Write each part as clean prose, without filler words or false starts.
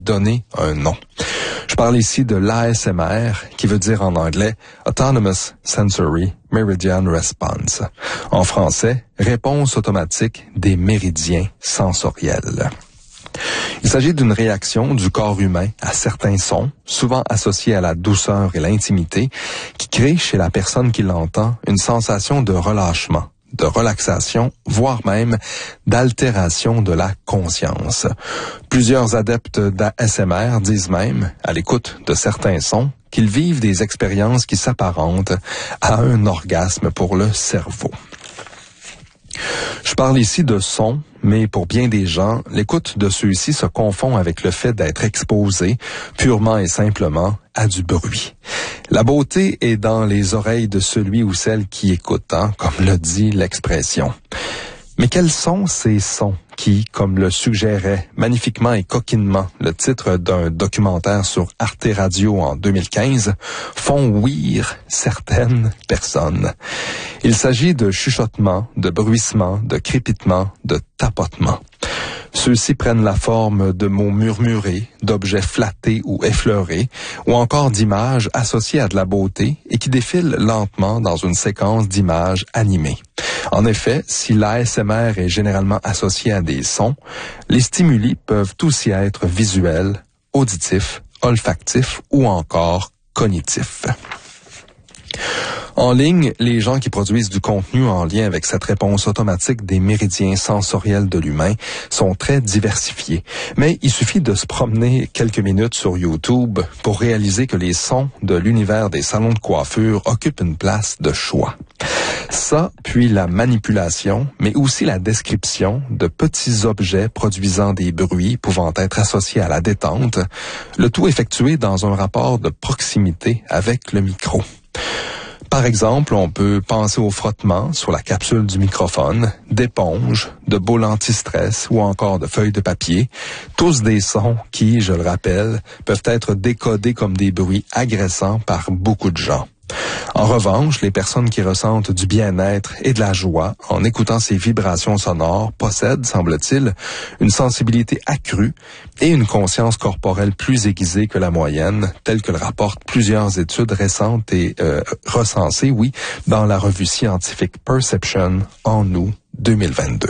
donner un nom. Je parle ici de l'ASMR, qui veut dire en anglais Autonomous Sensory Meridian Response. En français, réponse automatique des méridiens sensoriels. Il s'agit d'une réaction du corps humain à certains sons, souvent associés à la douceur et l'intimité, qui crée chez la personne qui l'entend une sensation de relâchement, de relaxation, voire même d'altération de la conscience. Plusieurs adeptes d'ASMR disent même, à l'écoute de certains sons, qu'ils vivent des expériences qui s'apparentent à un orgasme pour le cerveau. Je parle ici de sons, mais pour bien des gens, l'écoute de ceux-ci se confond avec le fait d'être exposé purement et simplement à du bruit. La beauté est dans les oreilles de celui ou celle qui écoute, comme le dit l'expression. Mais quels sont ces sons qui, comme le suggérait magnifiquement et coquinement le titre d'un documentaire sur Arte Radio en 2015, font ouïr certaines personnes? Il s'agit de chuchotements, de bruissements, de crépitements, de tapotements. Ceux-ci prennent la forme de mots murmurés, d'objets flattés ou effleurés, ou encore d'images associées à de la beauté et qui défilent lentement dans une séquence d'images animées. En effet, si l'ASMR est généralement associé à des sons, les stimuli peuvent aussi être visuels, auditifs, olfactifs ou encore cognitifs. En ligne, les gens qui produisent du contenu en lien avec cette réponse automatique des méridiens sensoriels de l'humain sont très diversifiés. Mais il suffit de se promener quelques minutes sur YouTube pour réaliser que les sons de l'univers des salons de coiffure occupent une place de choix. Ça, puis la manipulation, mais aussi la description de petits objets produisant des bruits pouvant être associés à la détente, le tout effectué dans un rapport de proximité avec le micro. Par exemple, on peut penser au frottement sur la capsule du microphone, d'éponges, de boules anti-stress ou encore de feuilles de papier, tous des sons qui, je le rappelle, peuvent être décodés comme des bruits agressants par beaucoup de gens. En revanche, les personnes qui ressentent du bien-être et de la joie en écoutant ces vibrations sonores possèdent, semble-t-il, une sensibilité accrue et une conscience corporelle plus aiguisée que la moyenne, telle que le rapportent plusieurs études récentes et recensées, dans la revue scientifique Perception en août 2022.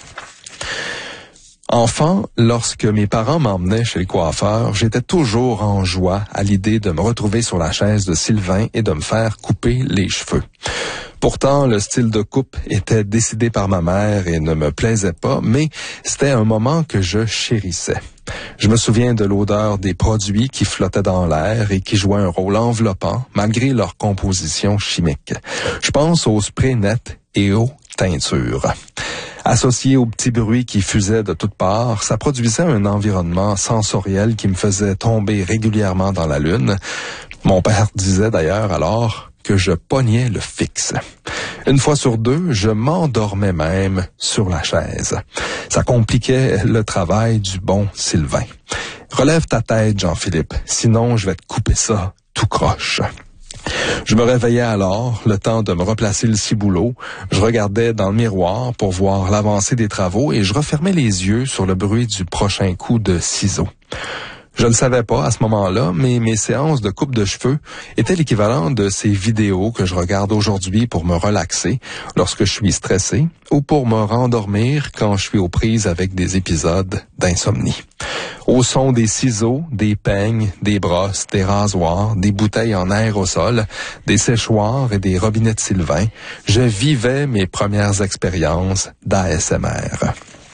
Enfant, lorsque mes parents m'emmenaient chez le coiffeur, j'étais toujours en joie à l'idée de me retrouver sur la chaise de Sylvain et de me faire couper les cheveux. Pourtant, le style de coupe était décidé par ma mère et ne me plaisait pas, mais c'était un moment que je chérissais. Je me souviens de l'odeur des produits qui flottaient dans l'air et qui jouaient un rôle enveloppant malgré leur composition chimique. Je pense aux sprays nets et aux teintures. Associé aux petits bruits qui fusaient de toutes parts, ça produisait un environnement sensoriel qui me faisait tomber régulièrement dans la lune. Mon père disait d'ailleurs alors que je pognais le fixe. Une fois sur deux, je m'endormais même sur la chaise. Ça compliquait le travail du bon Sylvain. Relève ta tête, Jean-Philippe, sinon je vais te couper ça tout croche. Je me réveillais alors, le temps de me replacer le ciboulot. Je regardais dans le miroir pour voir l'avancée des travaux et je refermais les yeux sur le bruit du prochain coup de ciseaux. Je ne le savais pas à ce moment-là, mais mes séances de coupe de cheveux étaient l'équivalent de ces vidéos que je regarde aujourd'hui pour me relaxer lorsque je suis stressé ou pour me rendormir quand je suis aux prises avec des épisodes d'insomnie. Au son des ciseaux, des peignes, des brosses, des rasoirs, des bouteilles en aérosol, des séchoirs et des robinets de Sylvain, je vivais mes premières expériences d'ASMR.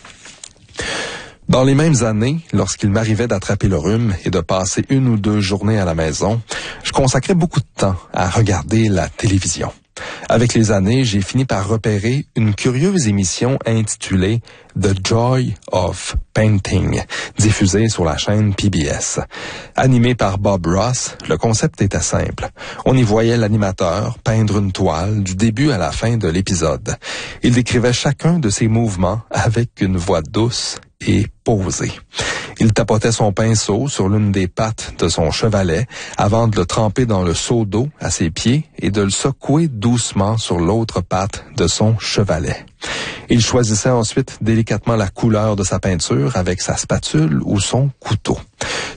Dans les mêmes années, lorsqu'il m'arrivait d'attraper le rhume et de passer 1 ou 2 journées à la maison, je consacrais beaucoup de temps à regarder la télévision. Avec les années, j'ai fini par repérer une curieuse émission intitulée The Joy of Painting, diffusée sur la chaîne PBS. Animée par Bob Ross, le concept était simple. On y voyait l'animateur peindre une toile du début à la fin de l'épisode. Il décrivait chacun de ses mouvements avec une voix douce et posée. Il tapotait son pinceau sur l'une des pattes de son chevalet avant de le tremper dans le seau d'eau à ses pieds et de le secouer doucement sur l'autre patte de son chevalet. Il choisissait ensuite délicatement la couleur de sa peinture avec sa spatule ou son couteau.